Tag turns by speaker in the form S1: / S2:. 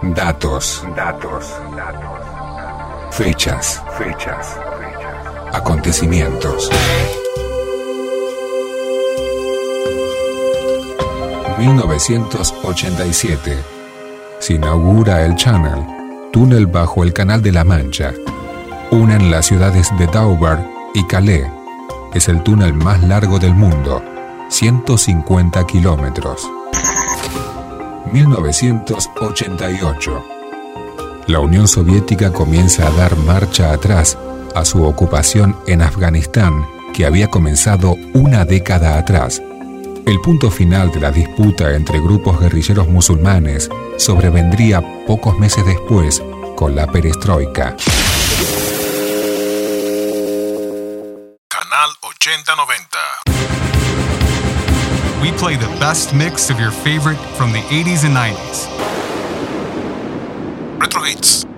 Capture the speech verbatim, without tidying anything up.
S1: Datos.
S2: Datos. Datos.
S1: Fechas.
S2: Fechas.
S1: Acontecimientos. mil novecientos ochenta y siete. Se inaugura el Channel, túnel bajo el Canal de la Mancha. Unen las ciudades de Dover y Calais. Es el túnel más largo del mundo, ciento cincuenta kilómetros. mil novecientos ochenta y ocho. La Unión Soviética comienza a dar marcha atrás a su ocupación en Afganistán, que había comenzado una década atrás. El punto final de la disputa entre grupos guerrilleros musulmanes sobrevendría pocos meses después con la perestroika.
S3: Canal ochenta noventa. We play the best mix of your favorite from the eighties and nineties. Retro Hits.